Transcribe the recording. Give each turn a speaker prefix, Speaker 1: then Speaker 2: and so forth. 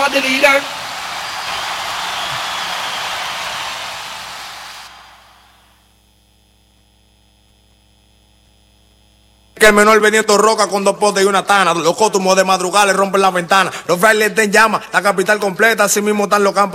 Speaker 1: Que el menor vendiendo roca con 2 potes y una tana. Los cótumos de madrugada le rompen la ventana. Los frailes están en llamas, la capital completa, así mismo están los campos.